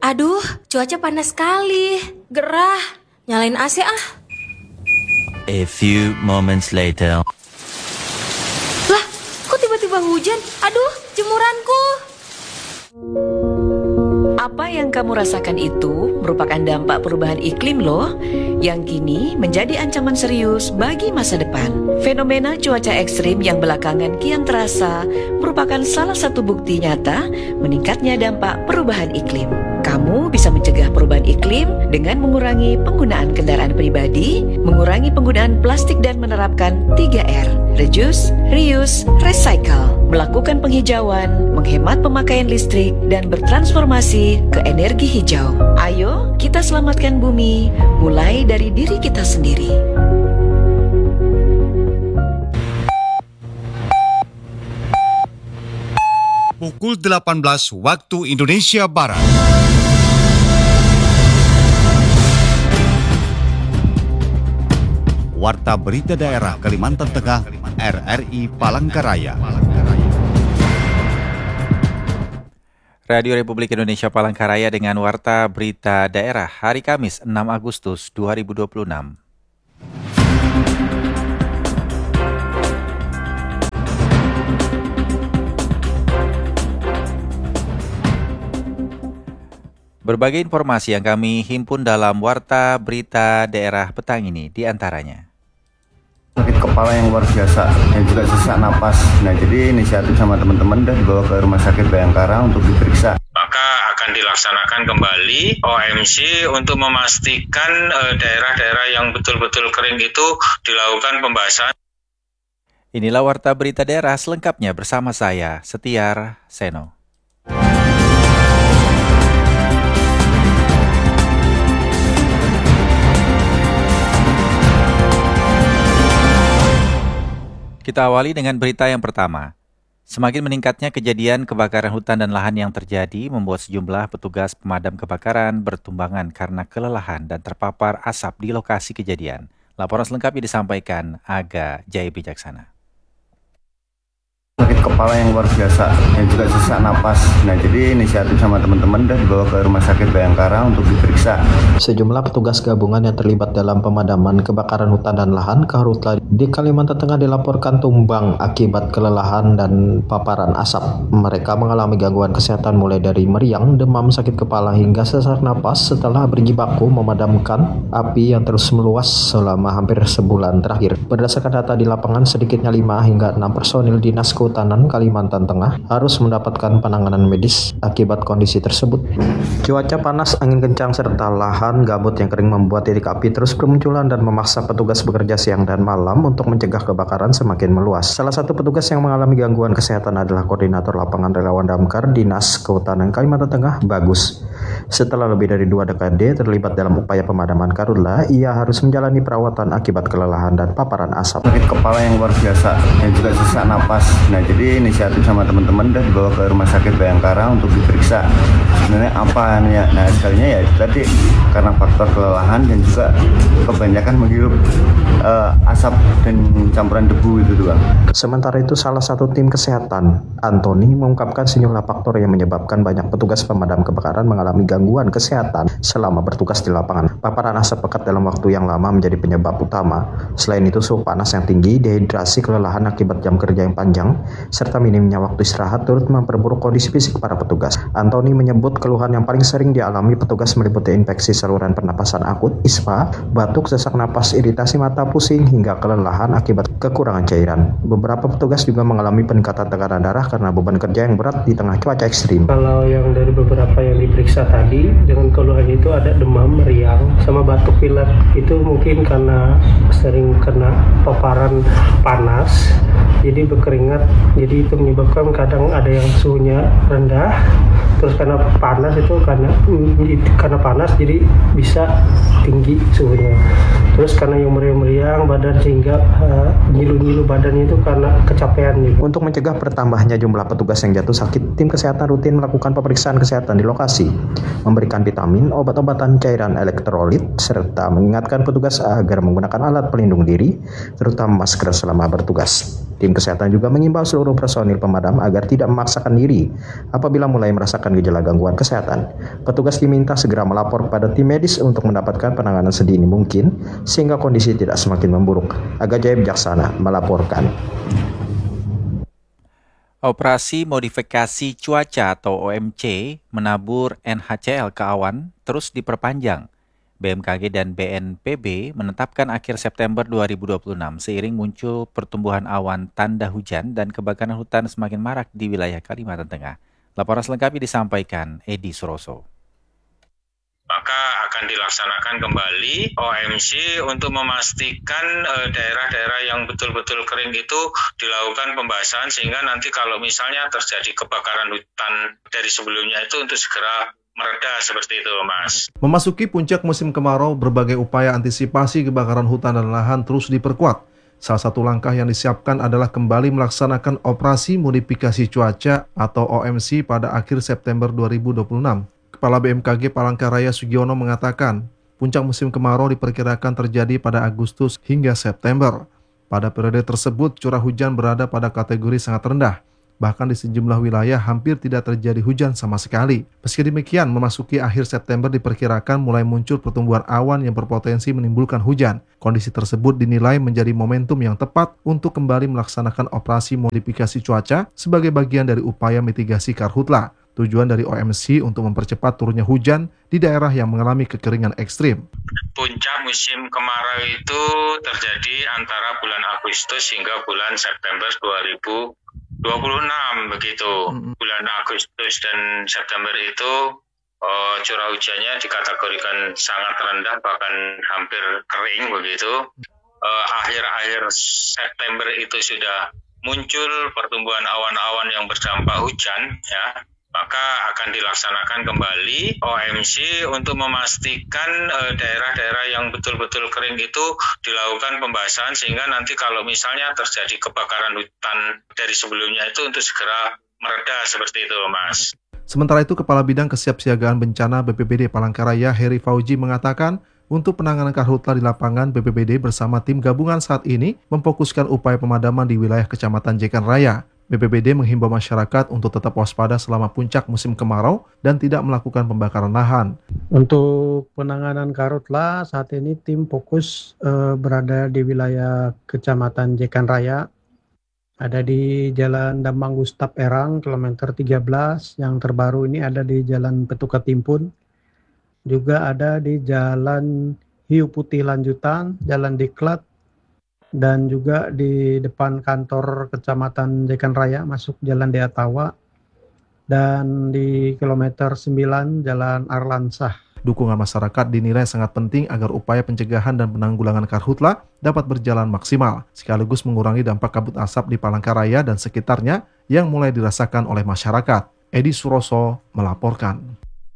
Aduh, cuaca panas sekali. Gerah. Nyalain AC ah. A few moments later. Lah, kok tiba-tiba hujan? Aduh, jemuranku. Apa yang kamu rasakan itu merupakan dampak perubahan iklim loh, yang kini menjadi ancaman serius bagi masa depan. Fenomena cuaca ekstrim yang belakangan kian terasa merupakan salah satu bukti nyata meningkatnya dampak perubahan iklim. Kamu bisa mencegah perubahan iklim dengan mengurangi penggunaan kendaraan pribadi, mengurangi penggunaan plastik dan menerapkan 3R, reduce, reuse, recycle, melakukan penghijauan, menghemat pemakaian listrik, dan bertransformasi ke energi hijau. Ayo, kita selamatkan bumi, mulai dari diri kita sendiri. Pukul 18 waktu Indonesia Barat. Warta Berita Daerah Kalimantan Tengah, RRI Palangkaraya. Radio Republik Indonesia Palangkaraya dengan Warta Berita Daerah hari Kamis 6 Agustus 2026. Berbagai informasi yang kami himpun dalam Warta Berita Daerah petang ini diantaranya. Sakit kepala yang luar biasa dan juga sesak napas. Nah, jadi inisiatif sama teman-teman dan dibawa ke Rumah Sakit Bayangkara untuk diperiksa. Maka akan dilaksanakan kembali OMC untuk memastikan daerah-daerah yang betul-betul kering itu dilakukan pembahasan. Inilah Warta Berita Daerah selengkapnya bersama saya, Setiar Seno. Kita awali dengan berita yang pertama. Semakin meningkatnya kejadian kebakaran hutan dan lahan yang terjadi membuat sejumlah petugas pemadam kebakaran bertumbangan karena kelelahan dan terpapar asap di lokasi kejadian. Laporan selengkapnya disampaikan Aga Jaya Bijaksana. Sakit kepala yang luar biasa dan juga sesak napas. Nah, jadi inisiatif sama teman-teman dan dibawa ke Rumah Sakit Bayangkara untuk diperiksa. Sejumlah petugas gabungan yang terlibat dalam pemadaman kebakaran hutan dan lahan karhutla di Kalimantan Tengah dilaporkan tumbang akibat kelelahan dan paparan asap. Mereka mengalami gangguan kesehatan mulai dari meriang, demam, sakit kepala hingga sesak napas setelah berjibaku memadamkan api yang terus meluas selama hampir sebulan terakhir. Berdasarkan data di lapangan, sedikitnya 5 hingga 6 personil Dinas Kehutanan Kalimantan Tengah harus mendapatkan penanganan medis akibat kondisi tersebut. Cuaca panas, angin kencang, serta lahan gambut yang kering membuat titik api terus bermunculan dan memaksa petugas bekerja siang dan malam untuk mencegah kebakaran semakin meluas. Salah satu petugas yang mengalami gangguan kesehatan adalah Koordinator Lapangan Relawan Damkar Dinas Kehutanan Kalimantan Tengah, Bagus. Setelah lebih dari 2 dekade terlibat dalam upaya pemadaman karhutla, ia harus menjalani perawatan akibat kelelahan dan paparan asap. Sakit kepala yang luar biasa dan juga sesak napas. Nah, jadi inisiatif sama teman-teman dan dibawa ke Rumah Sakit Bayangkara untuk diperiksa. Sebenarnya apa ya? Nah, sekalinya ya itu tadi karena faktor kelelahan dan juga kebanyakan menghirup asap dan campuran debu itu doang. Sementara itu, salah satu tim kesehatan, Antoni, mengungkapkan sejumlah faktor yang menyebabkan banyak petugas pemadam kebakaran mengalami gangguan kesehatan selama bertugas di lapangan. Paparan asap pekat dalam waktu yang lama menjadi penyebab utama. Selain itu, suhu panas yang tinggi, dehidrasi, kelelahan akibat jam kerja yang panjang, serta minimnya waktu istirahat turut memperburuk kondisi fisik para petugas. Antoni menyebut keluhan yang paling sering dialami petugas meliputi infeksi saluran pernapasan akut, ISPA, batuk, sesak napas, iritasi mata, pusing, hingga kelelahan akibat kekurangan cairan. Beberapa petugas juga mengalami peningkatan tekanan darah karena beban kerja yang berat di tengah cuaca ekstrim. Kalau yang dari beberapa yang diperiksa tadi, dengan keluhan itu ada demam, meriang, sama batuk pilek. Itu mungkin karena sering kena paparan panas, jadi berkeringat. Jadi itu menyebabkan kadang ada yang suhunya rendah, terus karena panas itu karena panas jadi bisa tinggi suhunya. Terus karena yang meriang-meriang badan sehingga ngilu-ngilu badannya itu karena kecapean juga. Untuk mencegah bertambahnya jumlah petugas yang jatuh sakit, tim kesehatan rutin melakukan pemeriksaan kesehatan di lokasi, memberikan vitamin, obat-obatan, cairan elektrolit, serta mengingatkan petugas agar menggunakan alat pelindung diri, terutama masker selama bertugas. Tim kesehatan juga mengimbau seluruh personil pemadam agar tidak memaksakan diri apabila mulai merasakan gejala gangguan kesehatan. Petugas diminta segera melapor kepada tim medis untuk mendapatkan penanganan sedini mungkin sehingga kondisi tidak semakin memburuk. Aga Jaya Bijaksana melaporkan. Operasi modifikasi cuaca atau OMC menabur NHCl ke awan terus diperpanjang. BMKG dan BNPB menetapkan akhir September 2026 seiring muncul pertumbuhan awan tanda hujan dan kebakaran hutan semakin marak di wilayah Kalimantan Tengah. Laporan selengkapnya disampaikan Edi Suroso. Maka akan dilaksanakan kembali OMC untuk memastikan daerah-daerah yang betul-betul kering itu dilakukan pembahasan sehingga nanti kalau misalnya terjadi kebakaran hutan dari sebelumnya itu untuk segera mereda seperti itu, Mas. Memasuki puncak musim kemarau, berbagai upaya antisipasi kebakaran hutan dan lahan terus diperkuat. Salah satu langkah yang disiapkan adalah kembali melaksanakan operasi modifikasi cuaca atau OMC pada akhir September 2026. Kepala BMKG Palangkaraya Sugiono mengatakan, puncak musim kemarau diperkirakan terjadi pada Agustus hingga September. Pada periode tersebut, curah hujan berada pada kategori sangat rendah. Bahkan di sejumlah wilayah hampir tidak terjadi hujan sama sekali. Meski demikian, memasuki akhir September diperkirakan mulai muncul pertumbuhan awan yang berpotensi menimbulkan hujan. Kondisi tersebut dinilai menjadi momentum yang tepat untuk kembali melaksanakan operasi modifikasi cuaca sebagai bagian dari upaya mitigasi karhutla. Tujuan dari OMC untuk mempercepat turunnya hujan di daerah yang mengalami kekeringan ekstrim. Puncak musim kemarau itu terjadi antara bulan Agustus hingga bulan September 2026 begitu. Bulan Agustus dan September itu curah hujannya dikategorikan sangat rendah bahkan hampir kering begitu. Akhir-akhir September itu sudah muncul pertumbuhan awan-awan yang berdampak hujan ya. Maka akan dilaksanakan kembali OMC untuk memastikan daerah-daerah yang betul-betul kering itu dilakukan pembahasan sehingga nanti kalau misalnya terjadi kebakaran hutan dari sebelumnya itu untuk segera mereda seperti itu, Mas. Sementara itu, Kepala Bidang Kesiapsiagaan Bencana BPBD Palangkaraya Heri Fauji mengatakan, untuk penanganan karhutla di lapangan, BPBD bersama tim gabungan saat ini memfokuskan upaya pemadaman di wilayah Kecamatan Jekan Raya. BPBD menghimbau masyarakat untuk tetap waspada selama puncak musim kemarau dan tidak melakukan pembakaran lahan. Untuk penanganan karhutla saat ini tim fokus berada di wilayah Kecamatan Jekan Raya. Ada di Jalan Damang Gustaf Erang, kilometer 13. Yang terbaru ini ada di Jalan Petuka Timpun. Juga ada di Jalan Hiu Putih Lanjutan, Jalan Diklat, dan juga di depan kantor Kecamatan Jekan Raya masuk Jalan Deatawa dan di kilometer 9 Jalan Arlansah. Dukungan masyarakat dinilai sangat penting agar upaya pencegahan dan penanggulangan karhutla dapat berjalan maksimal, sekaligus mengurangi dampak kabut asap di Palangkaraya dan sekitarnya yang mulai dirasakan oleh masyarakat. Edi Suroso melaporkan.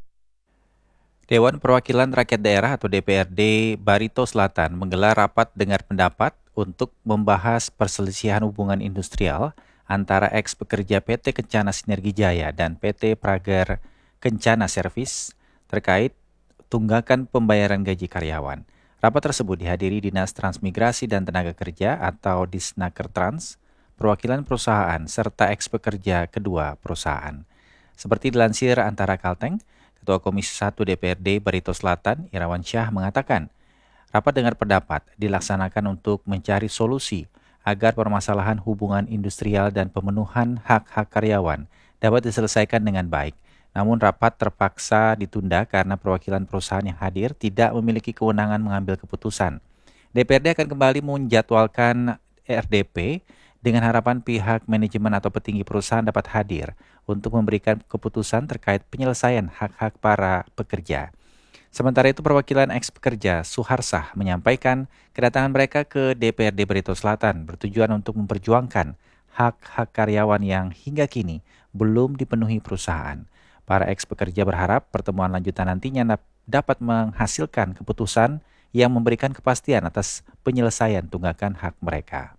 Dewan Perwakilan Rakyat Daerah atau DPRD Barito Selatan menggelar rapat dengar pendapat untuk membahas perselisihan hubungan industrial antara ex-pekerja PT Kencana Sinergi Jaya dan PT Prager Kencana Service terkait tunggakan pembayaran gaji karyawan. Rapat tersebut dihadiri Dinas Transmigrasi dan Tenaga Kerja atau Disnakertrans, perwakilan perusahaan, serta ex-pekerja kedua perusahaan. Seperti dilansir Antara Kalteng, Ketua Komisi 1 DPRD Barito Selatan, Irawan Syah mengatakan, rapat dengar pendapat dilaksanakan untuk mencari solusi agar permasalahan hubungan industrial dan pemenuhan hak-hak karyawan dapat diselesaikan dengan baik. Namun rapat terpaksa ditunda karena perwakilan perusahaan yang hadir tidak memiliki kewenangan mengambil keputusan. DPRD akan kembali menjadwalkan RDP dengan harapan pihak manajemen atau petinggi perusahaan dapat hadir untuk memberikan keputusan terkait penyelesaian hak-hak para pekerja. Sementara itu, perwakilan ex-pekerja Suharsah menyampaikan kedatangan mereka ke DPRD Barito Selatan bertujuan untuk memperjuangkan hak-hak karyawan yang hingga kini belum dipenuhi perusahaan. Para ex-pekerja berharap pertemuan lanjutan nantinya dapat menghasilkan keputusan yang memberikan kepastian atas penyelesaian tunggakan hak mereka.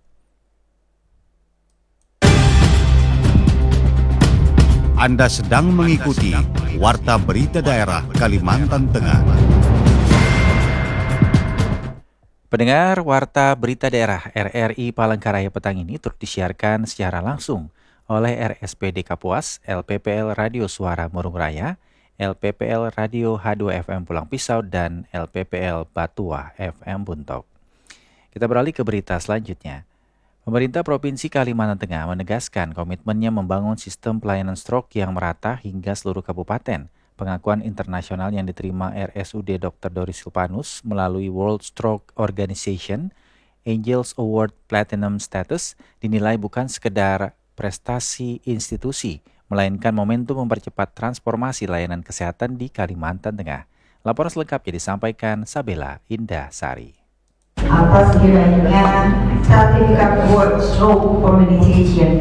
Anda sedang mengikuti Warta Berita Daerah Kalimantan Tengah. Pendengar, Warta Berita Daerah RRI Palangkaraya petang ini turut disiarkan secara langsung oleh RSPD Kapuas, LPPL Radio Suara Murung Raya, LPPL Radio H2FM Pulang Pisau, dan LPPL Batua FM Buntok. Kita beralih ke berita selanjutnya. Pemerintah Provinsi Kalimantan Tengah menegaskan komitmennya membangun sistem pelayanan stroke yang merata hingga seluruh kabupaten. Pengakuan internasional yang diterima RSUD Dr. Doris Silpanus melalui World Stroke Organization Angels Award Platinum Status dinilai bukan sekedar prestasi institusi, melainkan momentum mempercepat transformasi layanan kesehatan di Kalimantan Tengah. Laporan selengkapnya disampaikan Sabela Indah Sari. Atas diraihnya sertifikat World Stroke Organization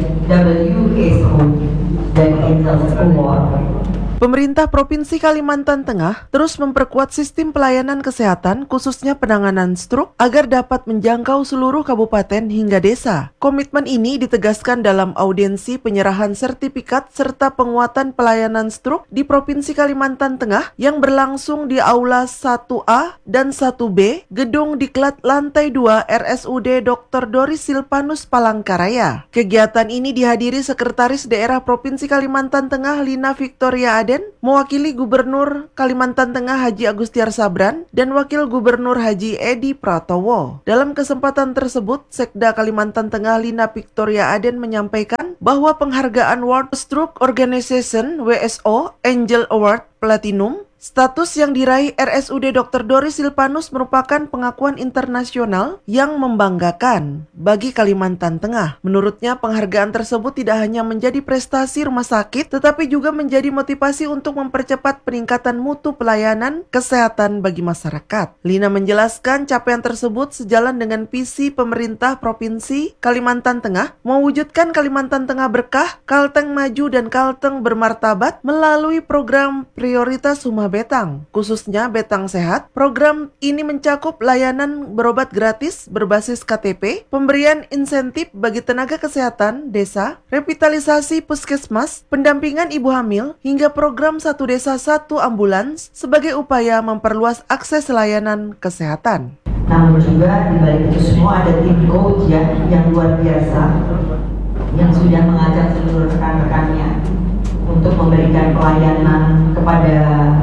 WHO dan Angels Award, Pemerintah Provinsi Kalimantan Tengah terus memperkuat sistem pelayanan kesehatan khususnya penanganan stroke agar dapat menjangkau seluruh kabupaten hingga desa. Komitmen ini ditegaskan dalam audiensi penyerahan sertifikat serta penguatan pelayanan stroke di Provinsi Kalimantan Tengah yang berlangsung di Aula 1A dan 1B, Gedung Diklat Lantai 2 RSUD Dr. Doris Silpanus Palangkaraya. Kegiatan ini dihadiri Sekretaris Daerah Provinsi Kalimantan Tengah Lina Victoria mewakili Gubernur Kalimantan Tengah Haji Agustiar Sabran dan Wakil Gubernur Haji Edi Pratowo. Dalam kesempatan tersebut, Sekda Kalimantan Tengah Lina Victoria Aden menyampaikan bahwa penghargaan World Stroke Organization WSO Angel Award Platinum status yang diraih RSUD Dr. Doris Silpanus merupakan pengakuan internasional yang membanggakan bagi Kalimantan Tengah. Menurutnya, penghargaan tersebut tidak hanya menjadi prestasi rumah sakit, tetapi juga menjadi motivasi untuk mempercepat peningkatan mutu pelayanan kesehatan bagi masyarakat. Lina menjelaskan capaian tersebut sejalan dengan visi pemerintah Provinsi Kalimantan Tengah mewujudkan Kalimantan Tengah berkah, Kalteng maju dan Kalteng bermartabat melalui program prioritas Humah Betang, khususnya Betang Sehat. Program ini mencakup layanan berobat gratis berbasis KTP, pemberian insentif bagi tenaga kesehatan desa, revitalisasi puskesmas, pendampingan ibu hamil, hingga program Satu Desa Satu Ambulans sebagai upaya memperluas akses layanan kesehatan. Namun juga di balik itu semua ada tim coach yang luar biasa yang sudah mengajak seluruh rekan-rekannya untuk memberikan pelayanan kepada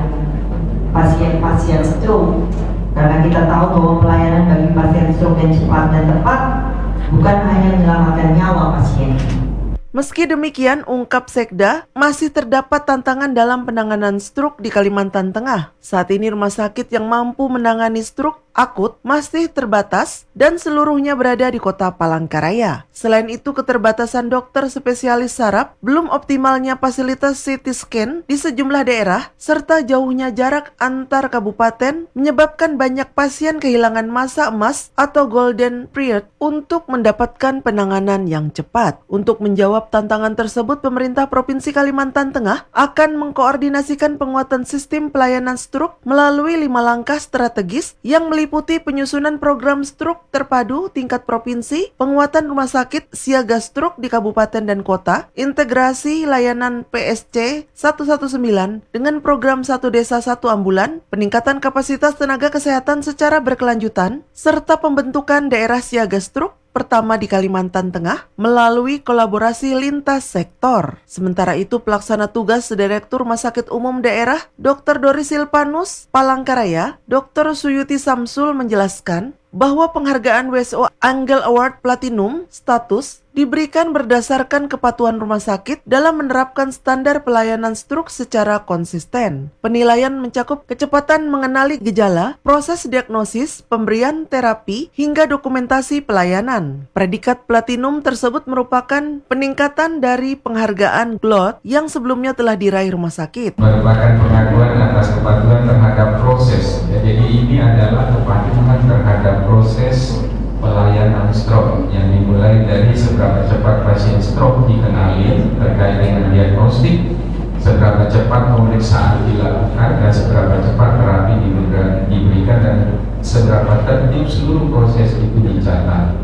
pasien-pasien stroke, karena kita tahu bahwa pelayanan bagi pasien stroke yang cepat dan tepat bukan hanya menyelamatkan nyawa pasien. Meski demikian, ungkap Sekda, masih terdapat tantangan dalam penanganan stroke di Kalimantan Tengah. Saat ini rumah sakit yang mampu menangani stroke akut masih terbatas dan seluruhnya berada di kota Palangkaraya. Selain itu, keterbatasan dokter spesialis saraf, belum optimalnya fasilitas CT scan di sejumlah daerah, serta jauhnya jarak antar kabupaten menyebabkan banyak pasien kehilangan masa emas atau golden period untuk mendapatkan penanganan yang cepat. Untuk menjawab tantangan tersebut, pemerintah Provinsi Kalimantan Tengah akan mengkoordinasikan penguatan sistem pelayanan stroke melalui 5 langkah strategis yang meliputi penyusunan program stroke terpadu tingkat provinsi, penguatan rumah sakit siaga stroke di kabupaten dan kota, integrasi layanan PSC 119 dengan program Satu Desa Satu Ambulan, peningkatan kapasitas tenaga kesehatan secara berkelanjutan, serta pembentukan daerah siaga stroke pertama di Kalimantan Tengah melalui kolaborasi lintas sektor. Sementara itu, pelaksana tugas Direktur Rumah Sakit Umum Daerah Dr. Doris Silpanus Palangkaraya, Dr. Suyuti Samsul menjelaskan bahwa penghargaan WSO Angel Award Platinum status diberikan berdasarkan kepatuhan rumah sakit dalam menerapkan standar pelayanan stroke secara konsisten. Penilaian mencakup kecepatan mengenali gejala, proses diagnosis, pemberian terapi, hingga dokumentasi pelayanan. Predikat platinum tersebut merupakan peningkatan dari penghargaan GLOD yang sebelumnya telah diraih rumah sakit. Merupakan pengakuan atas kepatuhan terhadap proses. Jadi ini adalah kepatuhan terhadap proses pelayanan stroke yang dimulai dari seberapa cepat pasien stroke dikenali terkait dengan diagnostik, seberapa cepat pemeriksaan dilakukan, dan seberapa cepat terapi diberikan, dan seberapa tertib seluruh proses itu dicatat.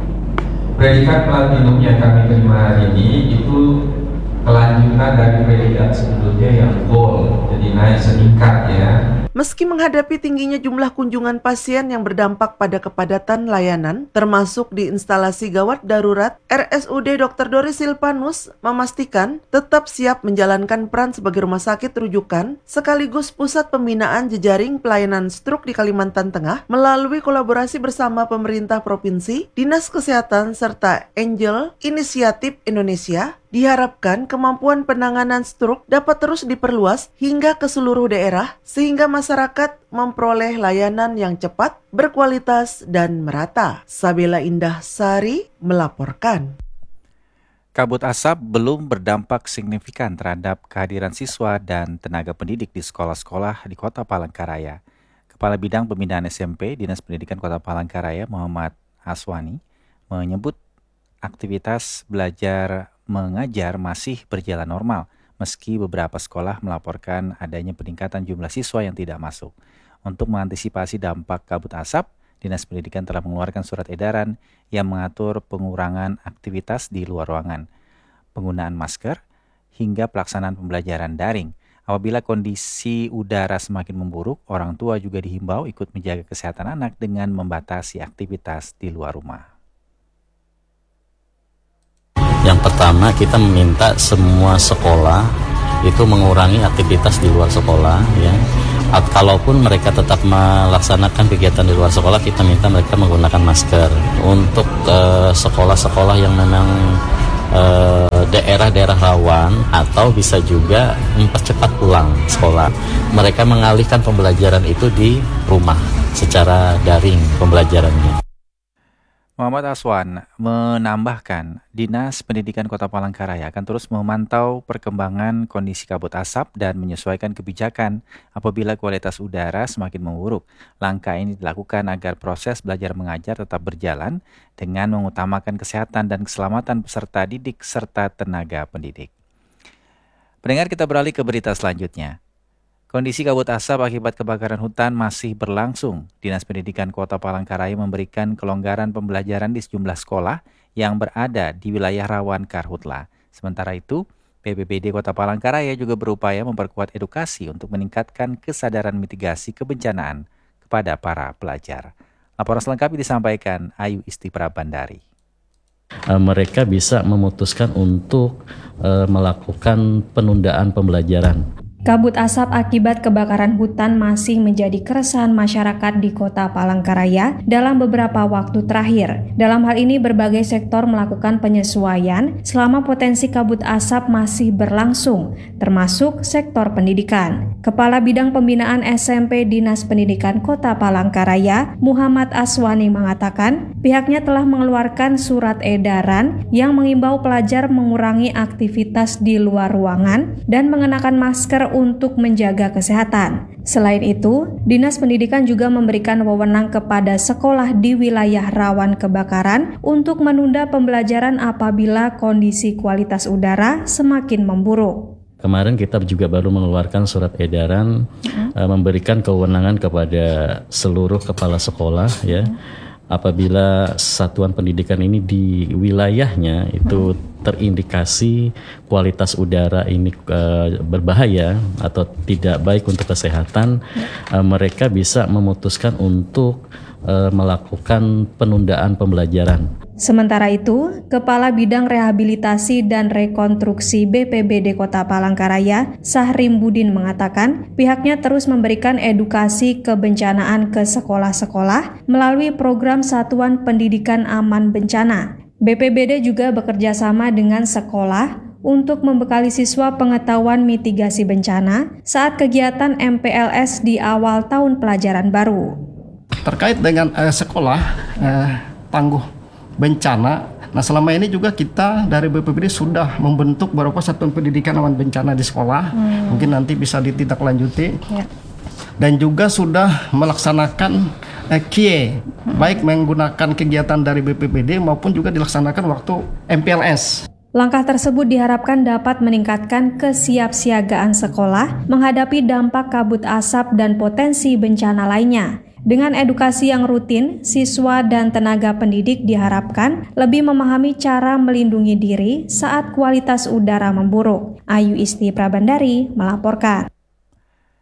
Predikat platinum yang kami terima hari ini itu kelanjutan dari predikat sebelumnya yang gold, jadi naik meningkat ya. Meski menghadapi tingginya jumlah kunjungan pasien yang berdampak pada kepadatan layanan, termasuk di instalasi gawat darurat, RSUD Dr. Doris Silvanus memastikan tetap siap menjalankan peran sebagai rumah sakit rujukan sekaligus pusat pembinaan jejaring pelayanan stroke di Kalimantan Tengah melalui kolaborasi bersama pemerintah provinsi, Dinas Kesehatan, serta Angel Inisiatif Indonesia. Diharapkan kemampuan penanganan stroke dapat terus diperluas hingga ke seluruh daerah sehingga masyarakat memperoleh layanan yang cepat, berkualitas, dan merata. Sabila Indah Sari melaporkan. Kabut asap belum berdampak signifikan terhadap kehadiran siswa dan tenaga pendidik di sekolah-sekolah di Kota Palangkaraya. Kepala Bidang Pembinaan SMP Dinas Pendidikan Kota Palangkaraya Muhammad Aswani menyebut aktivitas belajar mengajar masih berjalan normal meski beberapa sekolah melaporkan adanya peningkatan jumlah siswa yang tidak masuk. Untuk mengantisipasi dampak kabut asap, Dinas Pendidikan telah mengeluarkan surat edaran yang mengatur pengurangan aktivitas di luar ruangan, penggunaan masker, hingga pelaksanaan pembelajaran daring. Apabila kondisi udara semakin memburuk, orang tua juga dihimbau ikut menjaga kesehatan anak dengan membatasi aktivitas di luar rumah. Yang pertama, kita meminta semua sekolah itu mengurangi aktivitas di luar sekolah, ya. Kalaupun mereka tetap melaksanakan kegiatan di luar sekolah, kita minta mereka menggunakan masker. Untuk sekolah-sekolah yang memang daerah-daerah rawan atau bisa juga mempercepat pulang sekolah, mereka mengalihkan pembelajaran itu di rumah secara daring pembelajarannya. Muhammad Aswan menambahkan, Dinas Pendidikan Kota Palangkaraya akan terus memantau perkembangan kondisi kabut asap dan menyesuaikan kebijakan apabila kualitas udara semakin memburuk. Langkah ini dilakukan agar proses belajar mengajar tetap berjalan dengan mengutamakan kesehatan dan keselamatan peserta didik serta tenaga pendidik. Pendengar, kita beralih ke berita selanjutnya. Kondisi kabut asap akibat kebakaran hutan masih berlangsung. Dinas Pendidikan Kota Palangkaraya memberikan kelonggaran pembelajaran di sejumlah sekolah yang berada di wilayah rawan karhutla. Sementara itu, BPBD Kota Palangkaraya juga berupaya memperkuat edukasi untuk meningkatkan kesadaran mitigasi kebencanaan kepada para pelajar. Laporan selengkapnya disampaikan Ayu Isti Prabandari. Mereka bisa memutuskan untuk melakukan penundaan pembelajaran. Kabut asap akibat kebakaran hutan masih menjadi keresahan masyarakat di Kota Palangkaraya dalam beberapa waktu terakhir. Dalam hal ini, berbagai sektor melakukan penyesuaian selama potensi kabut asap masih berlangsung, termasuk sektor pendidikan. Kepala Bidang Pembinaan SMP Dinas Pendidikan Kota Palangkaraya, Muhammad Aswani mengatakan, pihaknya telah mengeluarkan surat edaran yang mengimbau pelajar mengurangi aktivitas di luar ruangan dan mengenakan masker untuk menjaga kesehatan. Selain itu, Dinas Pendidikan juga memberikan wewenang kepada sekolah di wilayah rawan kebakaran untuk menunda pembelajaran apabila kondisi kualitas udara semakin memburuk. Kemarin kita juga baru mengeluarkan surat edaran memberikan kewenangan kepada seluruh kepala sekolah, ya. Apabila satuan pendidikan ini di wilayahnya itu terindikasi kualitas udara ini berbahaya atau tidak baik untuk kesehatan, mereka bisa memutuskan untuk melakukan penundaan pembelajaran. Sementara itu, Kepala Bidang Rehabilitasi dan Rekonstruksi BPBD Kota Palangkaraya, Sahrim Budin mengatakan, pihaknya terus memberikan edukasi kebencanaan ke sekolah-sekolah melalui program Satuan Pendidikan Aman Bencana. BPBD juga bekerja sama dengan sekolah untuk membekali siswa pengetahuan mitigasi bencana saat kegiatan MPLS di awal tahun pelajaran baru. Terkait dengan sekolah tangguh bencana, nah selama ini juga kita dari BPBD sudah membentuk beberapa satuan pendidikan aman bencana di sekolah, mungkin nanti bisa ditindaklanjuti, dan juga sudah melaksanakan KIE, baik menggunakan kegiatan dari BPBD maupun juga dilaksanakan waktu MPLS. Langkah tersebut diharapkan dapat meningkatkan kesiapsiagaan sekolah menghadapi dampak kabut asap dan potensi bencana lainnya. Dengan edukasi yang rutin, siswa dan tenaga pendidik diharapkan lebih memahami cara melindungi diri saat kualitas udara memburuk. Ayu Isti Prabandari melaporkan.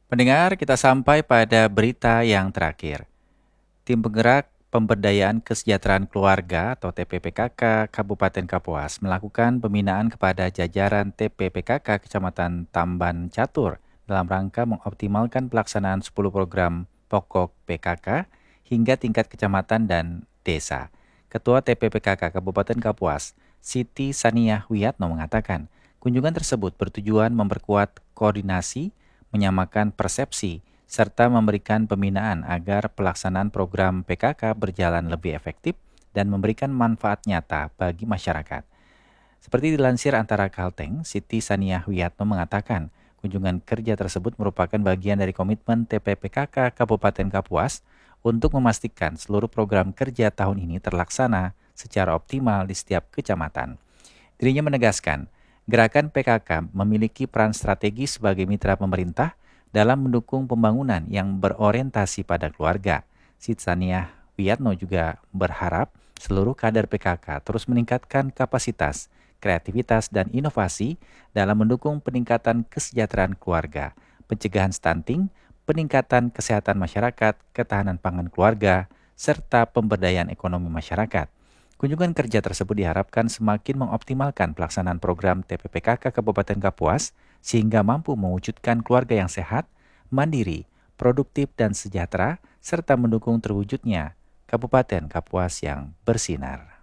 Pendengar, kita sampai pada berita yang terakhir. Tim Penggerak Pemberdayaan Kesejahteraan Keluarga atau TPPKK Kabupaten Kapuas melakukan pembinaan kepada jajaran TPPKK Kecamatan Tamban Catur dalam rangka mengoptimalkan pelaksanaan 10 program pokok PKK hingga tingkat kecamatan dan desa. Ketua TPPKK Kabupaten Kapuas, Siti Saniyah Wiyatno mengatakan, kunjungan tersebut bertujuan memperkuat koordinasi, menyamakan persepsi, serta memberikan pembinaan agar pelaksanaan program PKK berjalan lebih efektif dan memberikan manfaat nyata bagi masyarakat. Seperti dilansir Antara Kalteng, Siti Saniyah Wiyatno mengatakan, kunjungan kerja tersebut merupakan bagian dari komitmen TPPKK Kabupaten Kapuas untuk memastikan seluruh program kerja tahun ini terlaksana secara optimal di setiap kecamatan. Dirinya menegaskan, gerakan PKK memiliki peran strategis sebagai mitra pemerintah dalam mendukung pembangunan yang berorientasi pada keluarga. Siti Saniyah Wiyatno juga berharap seluruh kader PKK terus meningkatkan kapasitas, kreativitas, dan inovasi dalam mendukung peningkatan kesejahteraan keluarga, pencegahan stunting, peningkatan kesehatan masyarakat, ketahanan pangan keluarga, serta pemberdayaan ekonomi masyarakat. Kunjungan kerja tersebut diharapkan semakin mengoptimalkan pelaksanaan program TPPKK Kabupaten Kapuas sehingga mampu mewujudkan keluarga yang sehat, mandiri, produktif, dan sejahtera, serta mendukung terwujudnya Kabupaten Kapuas yang bersinar.